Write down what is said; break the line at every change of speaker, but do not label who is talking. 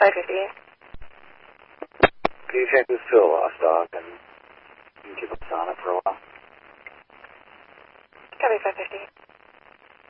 550.
Can you change this to a lost dog and keep us on it for a while?
Copy 550.